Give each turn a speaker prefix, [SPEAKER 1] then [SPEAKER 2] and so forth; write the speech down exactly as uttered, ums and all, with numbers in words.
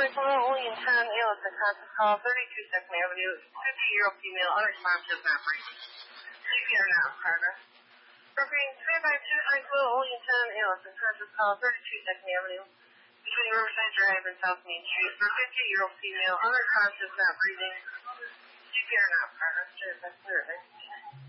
[SPEAKER 1] Michael, only in ten, A L S and conscious call, thirty-two Second Avenue, fifty-year-old female, unresponsive, not breathing. C P R now, progress. Repeating, three by two Michael, only in ten, A L S and conscious call, thirty-two Second Avenue, between Riverside Drive and South Main Street, for fifty-year-old female, unresponsive, not breathing. C P R now, progress. Cheers, that's clear, right?